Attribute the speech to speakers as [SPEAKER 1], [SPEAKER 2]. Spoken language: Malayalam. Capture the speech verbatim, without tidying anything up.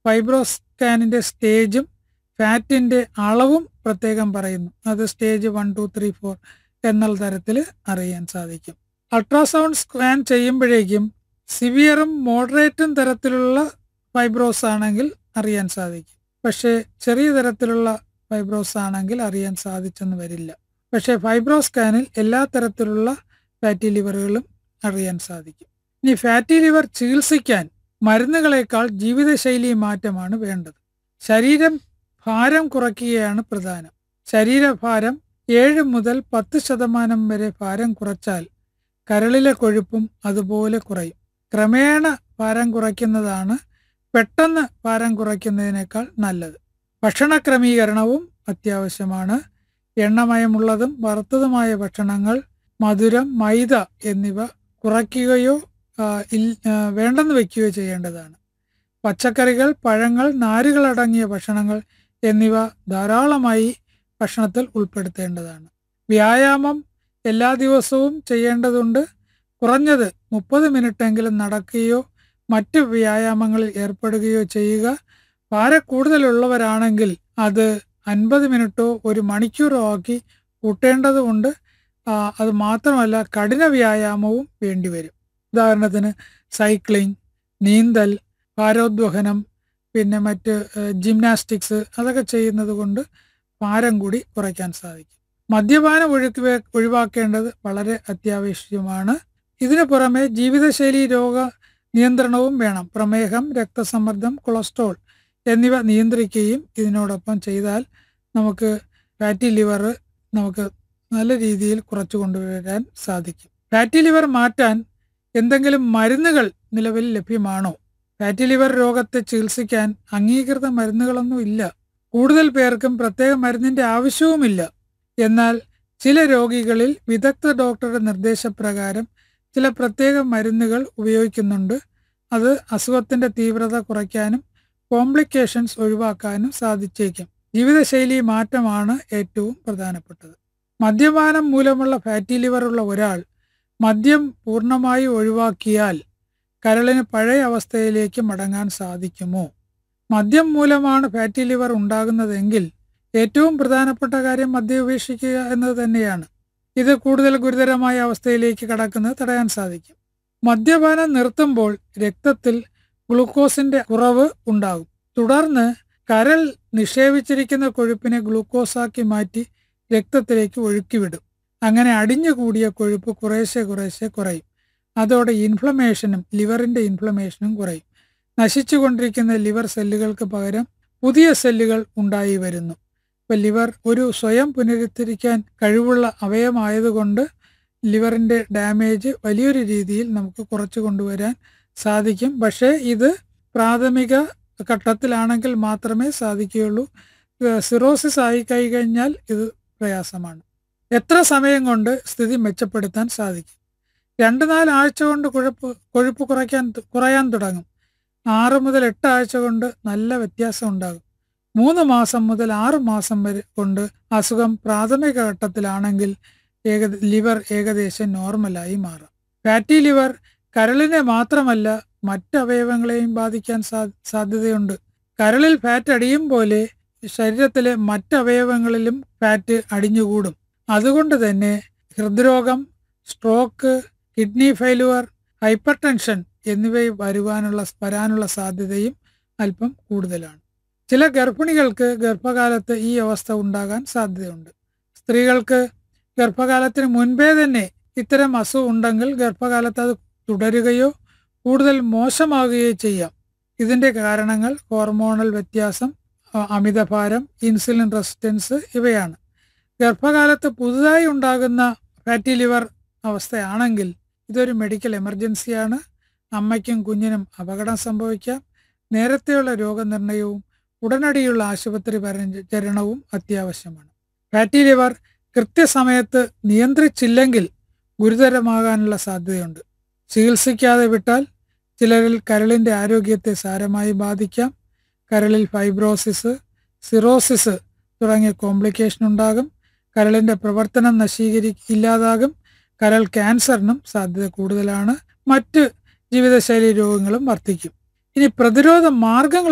[SPEAKER 1] ഫൈബ്രോസ്കാനിൻ്റെ സ്റ്റേജും ഫാറ്റിൻ്റെ അളവും പ്രത്യേകം പറയുന്നു. അത് stage one two three four എന്നുള്ള തരത്തിൽ അറിയാൻ സാധിക്കും. അൾട്രാസൗണ്ട് സ്കാൻ ചെയ്യുമ്പോഴേക്കും സിവിയറും മോഡറേറ്റും തരത്തിലുള്ള ഫൈബ്രോസ് ആണെങ്കിൽ അറിയാൻ സാധിക്കും. പക്ഷേ ചെറിയ തരത്തിലുള്ള ഫൈബ്രോസ് ആണെങ്കിൽ അറിയാൻ സാധിച്ചെന്ന് വരില്ല. പക്ഷേ ഫൈബ്രോസ്കാനിൽ എല്ലാ തരത്തിലുള്ള ഫാറ്റി ലിവറുകളും അറിയാൻ സാധിക്കും. ഇനി ഫാറ്റി ലിവർ ചികിത്സിക്കാൻ മരുന്നുകളേക്കാൾ ജീവിതശൈലി മാറ്റമാണ് വേണ്ടത്. ശരീരം ഭാരം കുറയ്ക്കുകയാണ് പ്രധാനം. ശരീരഭാരം ഏഴ് മുതൽ പത്ത് ശതമാനം വരെ ഭാരം കുറച്ചാൽ കരളിലെ കൊഴുപ്പും അതുപോലെ കുറയും. ക്രമേണ ഭാരം കുറയ്ക്കുന്നതാണ് പെട്ടെന്ന് ഭാരം കുറയ്ക്കുന്നതിനേക്കാൾ നല്ലത്. ഭക്ഷണ ക്രമീകരണവും അത്യാവശ്യമാണ്. എണ്ണമയമുള്ളതും വറുത്തതുമായ ഭക്ഷണങ്ങൾ, മധുരം, മൈദ എന്നിവ കുറയ്ക്കുകയോ വേണ്ടെന്ന് വയ്ക്കുകയോ ചെയ്യേണ്ടതാണ്. പച്ചക്കറികൾ, പഴങ്ങൾ, നാരുകളടങ്ങിയ ഭക്ഷണങ്ങൾ എന്നിവ ധാരാളമായി ഭക്ഷണത്തിൽ ഉൾപ്പെടുത്തേണ്ടതാണ്. വ്യായാമം എല്ലാ ദിവസവും ചെയ്യേണ്ടതുണ്ട്. കുറഞ്ഞത് മുപ്പത് മിനിറ്റെങ്കിലും നടക്കുകയോ മറ്റ് വ്യായാമങ്ങളിൽ ഏർപ്പെടുകയോ ചെയ്യുക. ഭാരക്കൂടുതലുള്ളവരാണെങ്കിൽ അത് അൻപത് മിനിറ്റോ ഒരു മണിക്കൂറോ ആക്കി കൂട്ടേണ്ടതുണ്ട്. അത് മാത്രമല്ല, കഠിന വ്യായാമവും വേണ്ടിവരും. ഉദാഹരണത്തിന് സൈക്ലിംഗ്, നീന്തൽ, ഭാരോദ്വഹനം, പിന്നെ മറ്റ് ജിംനാസ്റ്റിക്സ് അതൊക്കെ ചെയ്യുന്നത് കൊണ്ട് ഭാരം കൂടി കുറയ്ക്കാൻ സാധിക്കും. മദ്യപാനം ഒഴുക്കി ഒഴിവാക്കേണ്ടത് വളരെ അത്യാവശ്യമാണ്. ഇതിനു പുറമെ ജീവിതശൈലി രോഗ നിയന്ത്രണവും വേണം. പ്രമേഹം, രക്തസമ്മർദ്ദം, കൊളസ്ട്രോൾ എന്നിവ നിയന്ത്രിക്കുകയും ഇതിനോടൊപ്പം ചെയ്താൽ നമുക്ക് ഫാറ്റി ലിവർ നമുക്ക് നല്ല രീതിയിൽ കുറച്ചു കൊണ്ടുവരാൻ സാധിക്കും. ഫാറ്റി ലിവർ മാറ്റാൻ എന്തെങ്കിലും മരുന്നുകൾ നിലവിൽ ലഭ്യമാണോ? ഫാറ്റി ലിവർ രോഗത്തെ ചികിത്സിക്കാൻ അംഗീകൃത മരുന്നുകളൊന്നും ഇല്ല. കൂടുതൽ പേർക്കും പ്രത്യേക മരുന്നിൻ്റെ ആവശ്യവുമില്ല. എന്നാൽ ചില രോഗികളിൽ വിദഗ്ധ ഡോക്ടറുടെ നിർദ്ദേശപ്രകാരം ചില പ്രത്യേക മരുന്നുകൾ ഉപയോഗിക്കുന്നുണ്ട്. അത് അസുഖത്തിൻ്റെ തീവ്രത കുറയ്ക്കാനും കോംപ്ലിക്കേഷൻസ് ഒഴിവാക്കാനും സാധിച്ചേക്കും. ജീവിതശൈലി മാറ്റമാണ് ഏറ്റവും പ്രധാനപ്പെട്ടത്. മദ്യപാനം മൂലമുള്ള ഫാറ്റി ലിവർ ഉള്ള ഒരാൾ മദ്യം പൂർണ്ണമായി ഒഴിവാക്കിയാൽ കരളിന് പഴയ അവസ്ഥയിലേക്ക് മടങ്ങാൻ സാധിക്കുമോ? മദ്യം മൂലമാണ് ഫാറ്റി ലിവർ ഉണ്ടാകുന്നതെങ്കിൽ ഏറ്റവും പ്രധാനപ്പെട്ട കാര്യം മദ്യം ഉപേക്ഷിക്കുക എന്നത് തന്നെയാണ്. ഇത് കൂടുതൽ ഗുരുതരമായ അവസ്ഥയിലേക്ക് കടക്കുന്നത് തടയാൻ സാധിക്കും. മദ്യപാനം നിർത്തുമ്പോൾ രക്തത്തിൽ ഗ്ലൂക്കോസിന്റെ കുറവ് ഉണ്ടാകും. തുടർന്ന് കരൾ നിക്ഷേപിച്ചിരിക്കുന്ന കൊഴുപ്പിനെ ഗ്ലൂക്കോസാക്കി മാറ്റി രക്തത്തിലേക്ക് ഒഴുക്കിവിടും. അങ്ങനെ അടിഞ്ഞുകൂടിയ കൊഴുപ്പ് കുറേശ്ശെ കുറേശ്ശെ കുറയും. അതോടെ ഇൻഫ്ലമേഷനും ലിവറിൻ്റെ ഇൻഫ്ലമേഷനും കുറയും. നശിച്ചുകൊണ്ടിരിക്കുന്ന ലിവർ സെല്ലുകൾക്ക് പകരം പുതിയ സെല്ലുകൾ ഉണ്ടായി വരുന്നു. ഇപ്പോൾ ലിവർ ഒരു സ്വയം പുനരുദ്ധരിക്കാൻ കഴിവുള്ള അവയവമായതുകൊണ്ട് ലിവറിൻ്റെ ഡാമേജ് വലിയൊരു രീതിയിൽ നമുക്ക് കുറച്ചു കൊണ്ടുവരാൻ സാധിക്കും. പക്ഷേ ഇത് പ്രാഥമിക ഘട്ടത്തിലാണെങ്കിൽ മാത്രമേ സാധിക്കുകയുള്ളൂ. സിറോസിസ് ആയി കഴിഞ്ഞാൽ ഇത് പ്രയാസമാണ്. എത്ര സമയം കൊണ്ട് സ്ഥിതി മെച്ചപ്പെടുത്താൻ സാധിക്കും? രണ്ട് നാല് ആഴ്ച കൊണ്ട് കൊഴുപ്പ് കൊഴുപ്പ് കുറയ്ക്കാൻ കുറയാൻ തുടങ്ങും. ആറ് മുതൽ എട്ട് ആഴ്ച കൊണ്ട് നല്ല വ്യത്യാസം ഉണ്ടാകും. മൂന്ന് മാസം മുതൽ ആറ് മാസം വരെ കൊണ്ട് അസുഖം പ്രാഥമിക ഘട്ടത്തിലാണെങ്കിൽ ഏക ലിവർ ഏകദേശം നോർമലായി മാറാം. ഫാറ്റി ലിവർ കരളിനെ മാത്രമല്ല മറ്റ് അവയവങ്ങളെയും ബാധിക്കാൻ സാ സാധ്യതയുണ്ട്. കരളിൽ ഫാറ്റ് അടിയും പോലെ ശരീരത്തിലെ മറ്റ് അവയവങ്ങളിലും ഫാറ്റ് അടിഞ്ഞുകൂടും. അതുകൊണ്ട് തന്നെ ഹൃദ്രോഗം, stroke, kidney failure, hyper tension എന്നിവ വരുവാനുള്ള വരാനുള്ള സാധ്യതയും അല്പം കൂടുതലാണ്. ചില ഗർഭിണികൾക്ക് ഗർഭകാലത്ത് ഈ അവസ്ഥ ഉണ്ടാകാൻ സാധ്യതയുണ്ട്. സ്ത്രീകൾക്ക് ഗർഭകാലത്തിന് മുൻപേ തന്നെ ഇത്തരം അസുഖം ഉണ്ടെങ്കിൽ ഗർഭകാലത്ത് അത് തുടരുകയോ കൂടുതൽ മോശമാകുകയോ ചെയ്യാം. ഇതിൻ്റെ കാരണങ്ങൾ ഹോർമോണൽ വ്യത്യാസം, അമിതഭാരം, ഇൻസുലിൻ റെസിസ്റ്റൻസ് ഇവയാണ്. ഗർഭകാലത്ത് പുതുതായി ഉണ്ടാകുന്ന ഫാറ്റി ലിവർ അവസ്ഥയാണെങ്കിൽ ഇതൊരു മെഡിക്കൽ എമർജൻസിയാണ്. അമ്മയ്ക്കും കുഞ്ഞിനും അപകടം സംഭവിക്കാം. നേരത്തെയുള്ള രോഗനിർണയവും ഉടനടിയുള്ള ആശുപത്രി പരിചരണവും അത്യാവശ്യമാണ്. ഫാറ്റി ലിവർ കൃത്യസമയത്ത് നിയന്ത്രിച്ചില്ലെങ്കിൽ ഗുരുതരമാകാനുള്ള സാധ്യതയുണ്ട്. ചികിത്സിക്കാതെ വിട്ടാൽ ചിലരിൽ കരളിൻ്റെ ആരോഗ്യത്തെ സാരമായി ബാധിക്കാം. കരളിൽ ഫൈബ്രോസിസ്, സിറോസിസ് തുടങ്ങിയ കോംപ്ലിക്കേഷൻ ഉണ്ടാകും. കരളിൻ്റെ പ്രവർത്തനം നശീകരി ഇല്ലാതാകും. കരൾ ക്യാൻസറിനും സാധ്യത കൂടുതലാണ്. മറ്റ് ജീവിതശൈലി രോഗങ്ങളും വർദ്ധിക്കും. ഇനി പ്രതിരോധ മാർഗങ്ങൾ